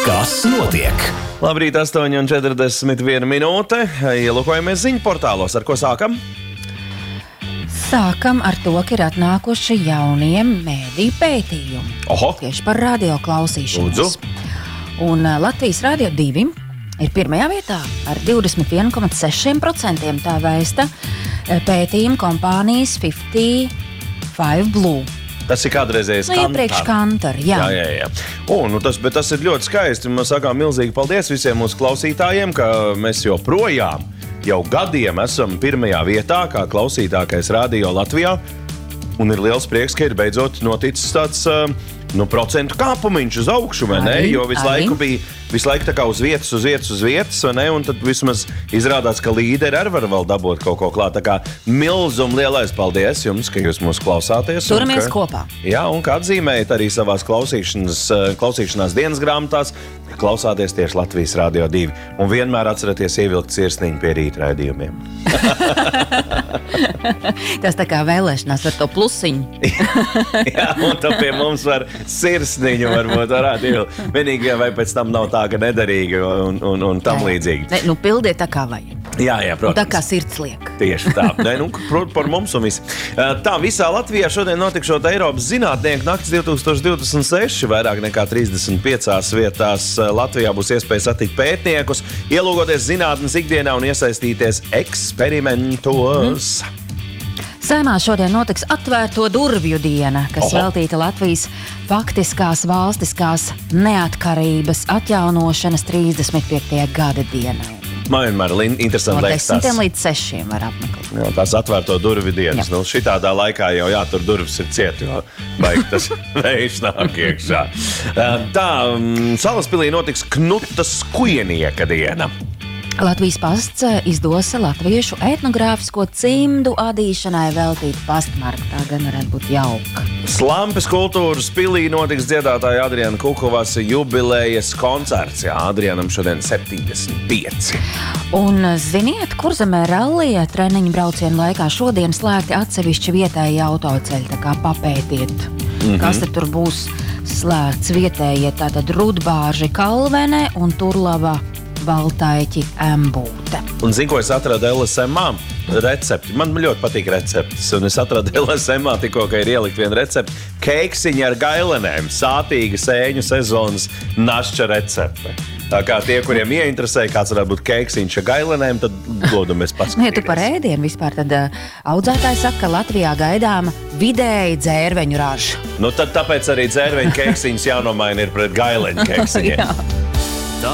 Kas notiek? Labrīt, 8:41 minūte. Ielūkojamies ziņu portālos. Ar ko sākam? Sākam ar to, ka ir atnākuši jaunie mēdīju pētījumi. Oho! Tieši par radio klausīšanos. Lūdzu. Un Latvijas Radio 2 ir pirmajā vietā ar 21,6%. Tā vēsta pētījuma kompānijas 55 Blue. Tas ir kādreizējais Iepriekš Kantar, jā. Jā. Bet tas ir ļoti skaisti. Mēs sakām milzīgi paldies visiem mūsu klausītājiem, ka mēs joprojām jau gadiem esam pirmajā vietā kā klausītākais radio Latvijā. Un ir liels prieks, ka ir beidzot noticis tāds procentu kāpumiņš uz augšu, vai ne? Jo visu laiku tā kā uz vietas, vai ne? Un tad vismaz izrādās, ka līderi arī var vēl dabūt kaut ko klāt. Tā kā lielais paldies jums, ka jūs mūs klausāties. Turamies kopā. Jā, un kā atzīmējat arī savās klausīšanās dienas grāmatās, ka klausāties tieši Latvijas Radio 2. Un vienmēr atceraties ievilkt sirsniņu pie rītraidījumiem. Tas tā kā vēlēšanās ar to plusiņu. Jā, un tā pie mums var sirsniņu varbūt varētu ievilkt. Vienīgi, vai pēc tam nav tā, ka nedarīgi un tam līdzīgi. Ne, pildiet tā kā vajag. Jā, protams. Un tā kā sirds liek. Tieši tā. Par mums un visu. Tā, visā Latvijā šodien notikšot Eiropas zinātnieku nakts 2026. Vairāk nekā 35 vietās Latvijā būs iespēja satikt pētniekus, ielūgoties zinātnes ikdienā un iesaistīties eksperimentos. Saimā šodien notiks atvērto durvju diena, kas veltīta Latvijas faktiskās valstiskās neatkarības atjaunošanas 35. gada dienai. Man vienmēr interesanti liekas tas. No 10 līdz 6 var apmeklēt. Jā, tās atvērto durvju dienas. Šitādā laikā jau jātur durvis ir ciet, jo baigi tas vējš nāk iekšā. Tā, Salaspilī notiks Knutas Skujenieka diena. Latvijas pasts izdos latviešu etnogrāfisko cimdu adīšanai veltītu pastmarku. Tā gan varētu būt jauka. Slampes kultūras pilī notiks dziedātāja Adriana Kukovas jubilejas koncerts. Jā, Adrianam šodien 75. Un ziniet, Kurzemē rallija treniņu braucienu laikā šodien slēgti atsevišķi vietēji autoceļi. Tā kā papētiet, kas tur būs slēgts vietējie. Tātad Rudbāži Kalvene un Turlava Baltaiķi Embūte. Un zinu, ko es atradu LSMā? Recepti. Man ļoti patīk receptes. Un es atradu LSMā tikko, ka ir ielikt viena recepte. Keiksiņi ar gailenēm. Sātīga sēņu sezonas našķa recepte. Tā kā tie, kuriem ieinteresē, kāds varētu būt keiksiņš ar gailenēm, tad dodamies paskatīties. Ja tu par ēdienu vispār, tad audzētāji saka, ka Latvijā gaidāma vidēji dzērveņu raža. Tad tāpēc arī dzērveņu keiksiņus jānomaina ir pret gaileņu keiksiņiem.